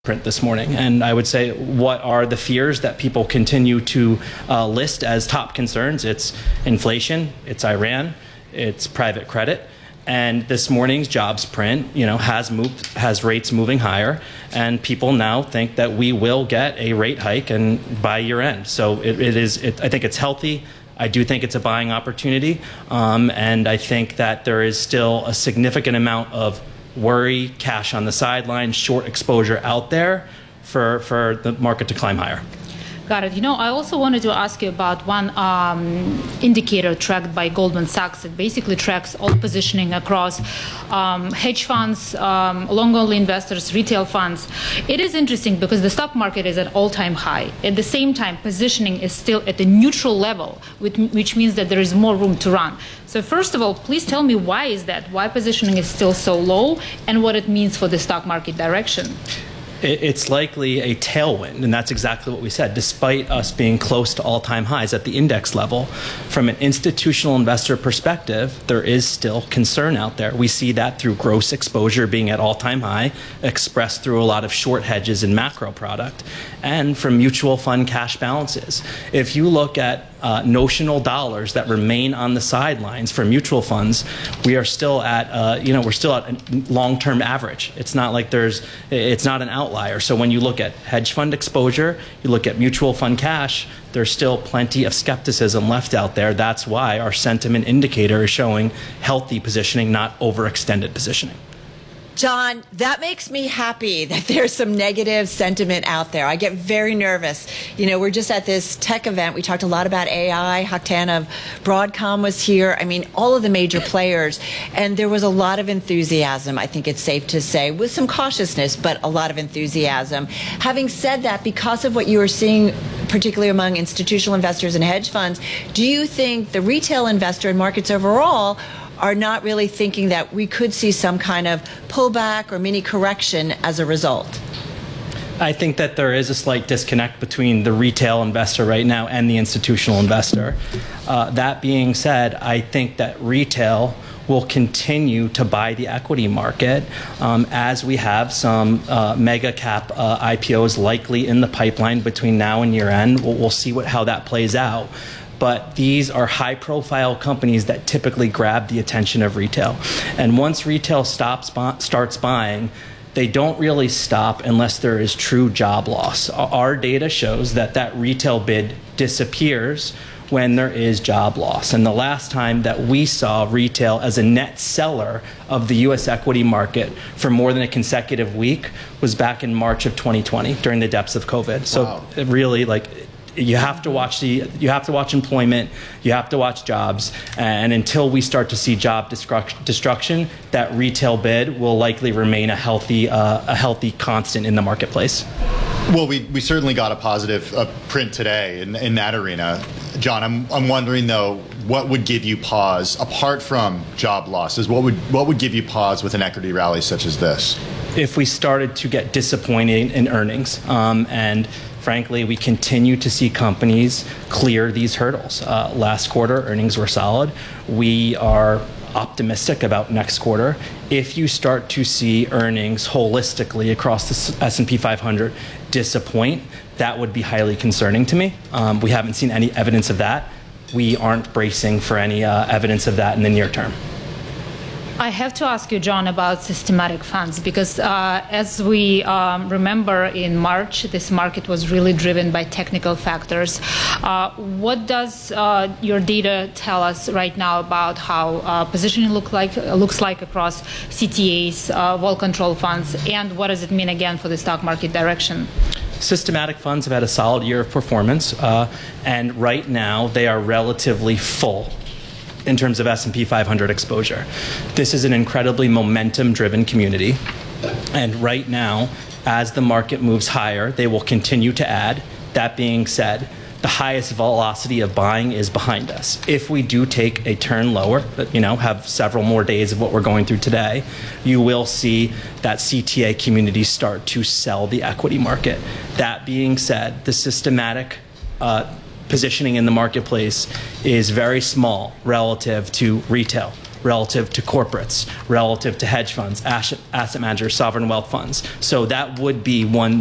print this morning. And I would say, what are the fears that people continue to list as top concerns? It's inflation, it's Iran, it's private credit. And this morning's jobs print, has rates moving higher, and people now think that we will get a rate hike and by year end. So I think it's healthy. I do think it's a buying opportunity, and I think that there is still a significant amount of worry, cash on the sidelines, short exposure out there for the market to climb higher. Got it. I also wanted to ask you about one indicator tracked by Goldman Sachs that basically tracks all positioning across hedge funds, long-only investors, retail funds. It is interesting because the stock market is at all-time high. At the same time, positioning is still at a neutral level, which means that there is more room to run. So first of all, please tell me, why is that? Why positioning is still so low, and what it means for the stock market direction? It's likely a tailwind, and that's exactly what we said. Despite us being close to all-time highs at the index level, from an institutional investor perspective, there is still concern out there. We see that through gross exposure being at all-time high, expressed through a lot of short hedges in macro product, and from mutual fund cash balances. If you look at notional dollars that remain on the sidelines for mutual funds, we are still at we're still at a long-term average. It's not like it's not an outlier. So when you look at hedge fund exposure, you look at mutual fund cash, there's still plenty of skepticism left out there. That's why our sentiment indicator is showing healthy positioning, not overextended positioning. John, that makes me happy that there's some negative sentiment out there. I get very nervous. We're just at this tech event. We talked a lot about AI. Haktan of Broadcom was here. I mean, all of the major players. And there was a lot of enthusiasm, I think it's safe to say, with some cautiousness, but a lot of enthusiasm. Having said that, because of what you are seeing, particularly among institutional investors and hedge funds, do you think the retail investor and markets overall are not really thinking that we could see some kind of pullback or mini correction as a result? I think that there is a slight disconnect between the retail investor right now and the institutional investor. That being said, I think that retail will continue to buy the equity market as we have some mega cap IPOs likely in the pipeline between now and year end. We'll see how that plays out. But these are high-profile companies that typically grab the attention of retail. And once retail starts buying, they don't really stop unless there is true job loss. Our data shows that retail bid disappears when there is job loss. And the last time that we saw retail as a net seller of the U.S. equity market for more than a consecutive week was back in March of 2020 during the depths of COVID. So wow. It really, you have to watch employment, you have to watch jobs, and until we start to see job destruction, that retail bid will likely remain a healthy constant in the marketplace. Well, we certainly got a positive print today in that arena. John, I'm wondering though, what would give you pause apart from job losses? What would give you pause with an equity rally such as this? If we started to get disappointing in earnings, and frankly, we continue to see companies clear these hurdles. Last quarter, earnings were solid. We are optimistic about next quarter. If you start to see earnings holistically across the S&P 500 disappoint, that would be highly concerning to me. We haven't seen any evidence of that. We aren't bracing for any evidence of that in the near term. I have to ask you, John, about systematic funds, because as we remember in March, this market was really driven by technical factors. What does your data tell us right now about how positioning looks like across CTAs, vol control funds, and what does it mean again for the stock market direction? Systematic funds have had a solid year of performance, and right now they are relatively full in terms of S&P 500 exposure. This is an incredibly momentum-driven community, and right now, as the market moves higher, they will continue to add. That being said, the highest velocity of buying is behind us. If we do take a turn lower, have several more days of what we're going through today, you will see that CTA community start to sell the equity market. That being said, the systematic positioning in the marketplace is very small relative to retail. relative to corporates, relative to hedge funds, asset managers, sovereign wealth funds. So that would be one